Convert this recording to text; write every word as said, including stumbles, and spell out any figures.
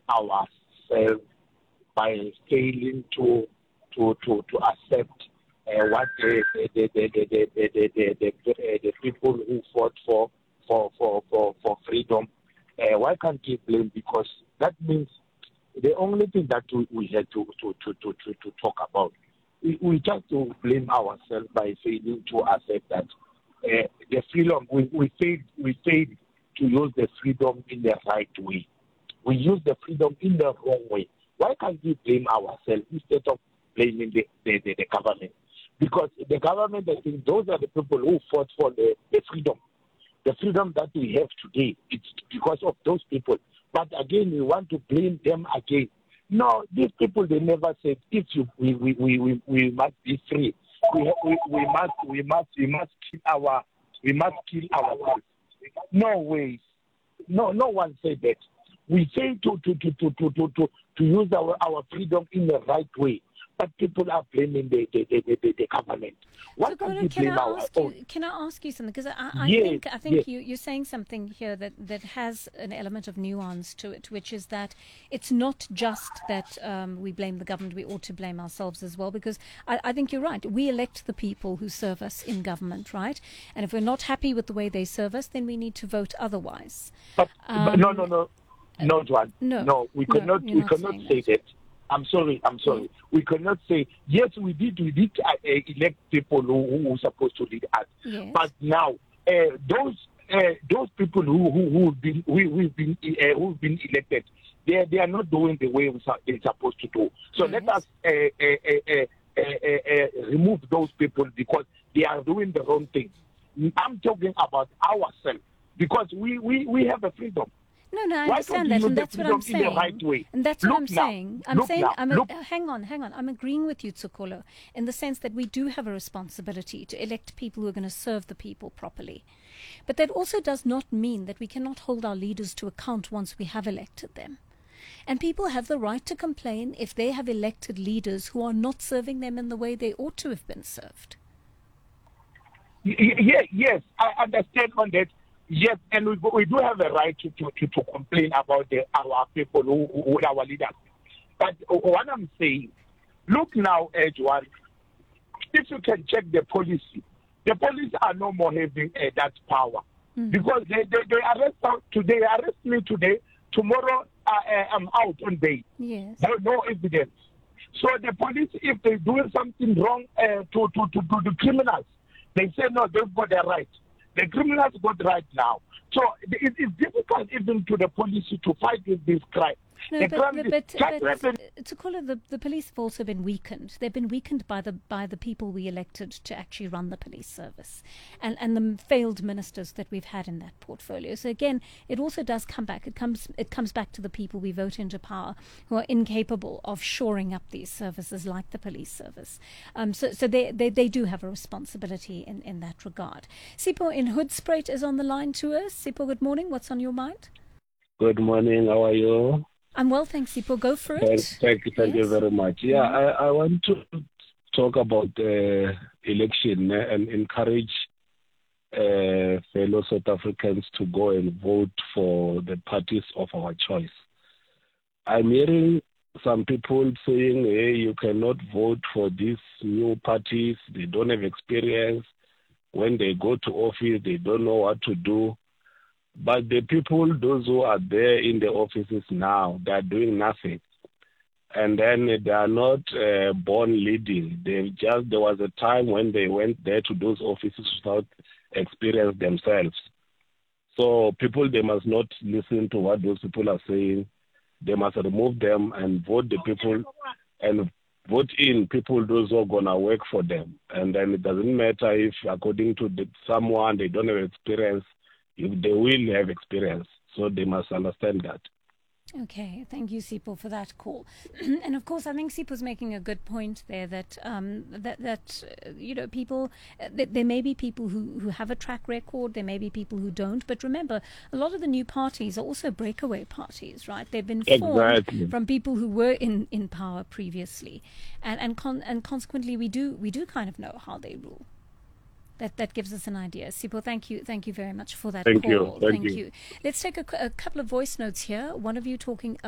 ourselves by failing to to to, to accept uh, what the the the the the, the, the, the, the, the, the people who fought for for for for, for freedom. Uh, why can't we blame? Because that means the only thing that we, we had to to, to, to, to to talk about, we, we just to blame ourselves by failing to accept that uh, the freedom we, we failed we failed to use the freedom in the right way. We use the freedom in the wrong way. Why can't we blame ourselves instead of blaming the, the, the, the government? Because the government, I think, those are the people who fought for the, the freedom. The freedom that we have today, it's because of those people. But again, we want to blame them again. No, these people, they never said, if you, we, we, we, we, we must be free. We, we, we must we must we must kill our we must kill ourselves. No ways. No no one said that. We say to to to to to to, to, to use our, our freedom in the right way. But people are blaming the the, the, the, the government. Why so, can't Kolo, we can blame I our ask own? you? Can I ask you something? Because I, I yes, think I think yes. you you're saying something here that, that has an element of nuance to it, which is that it's not just that um, we blame the government; we ought to blame ourselves as well. Because I, I think you're right. We elect the people who serve us in government, right? And if we're not happy with the way they serve us, then we need to vote otherwise. But, Um, but no no no, not one. no, No, we no, cannot you're we not cannot saying say that. that. I'm sorry, I'm sorry. Yeah. We cannot say, yes, we did, we did uh, uh, elect people who, who were supposed to lead us. Yes. But now, uh, those uh, those people who who who've been who, who've been uh, who've been elected, they they are not doing the way we they're supposed to do. So Yes. let us uh, uh, uh, uh, uh, uh, remove those people because they are doing the wrong thing. I'm talking about ourselves because we, we, we have a freedom. No, no, I Why understand don't that, you and use that's the what I'm freedom in saying. the right way? And that's Look what I'm now, saying. I'm look saying, now, I'm a, look. uh, hang on, hang on. I'm agreeing with you, Tsokolo, in the sense that we do have a responsibility to elect people who are going to serve the people properly. But that also does not mean that we cannot hold our leaders to account once we have elected them. And people have the right to complain if they have elected leaders who are not serving them in the way they ought to have been served. Yes, yes, I understand on that. Yes, and we, we do have a right to, to, to, to complain about the, our people, who, who our leaders. But what I'm saying, look now, Edgewan, if you can check the policy, the police are no more having uh, that power. Mm-hmm. Because they, they, they arrest today, arrest me today, tomorrow uh, uh, I'm out on bail. Yes. No, no evidence. So the police, if they're doing something wrong uh, to, to, to, to the criminals, they say, no, they've got their right. The criminals got right now. So it is difficult even to the police to fight with this crime. No, the but, crime but, but, but but to call it, the, the police have also been weakened. They've been weakened by the by the people we elected to actually run the police service, and and the failed ministers that we've had in that portfolio. So again, it also does come back. It comes it comes back to the people we vote into power who are incapable of shoring up these services like the police service. Um, so so they, they, they do have a responsibility in, in that regard. Sipho in Hoedspruit is on the line to us. Sipho, good morning. What's on your mind? Good morning. How are you? I'm well, thanks, Sipho. Go for it. Thank, thank you, thank yes. you very much. Yeah, mm-hmm. I, I want to talk about the election and encourage uh, fellow South Africans to go and vote for the parties of our choice. I'm hearing some people saying, hey, you cannot vote for these new parties. They don't have experience. When they go to office, they don't know what to do. But the people, those who are there in the offices now, they are doing nothing. And then they are not uh, born leading. They just there was a time when they went there to those offices without experience themselves. So people, they must not listen to what those people are saying. They must remove them and vote the people and vote in people, those who are going to work for them. And then it doesn't matter if, according to the, someone, they don't have experience. If they will have experience, so they must understand that. Okay, thank you, Sipho, for that call. And of course, I think Sipho's making a good point there that um, that that uh, you know people uh, th- there may be people who, who have a track record, there may be people who don't. But remember, a lot of the new parties are also breakaway parties, right? They've been formed exactly. from people who were in, in power previously, and and con- and consequently, we do we do kind of know how they rule. That that gives us an idea. Sipho, thank you, thank you very much for that thank call. You. Thank, thank you. you. Let's take a, a couple of voice notes here. One of you talking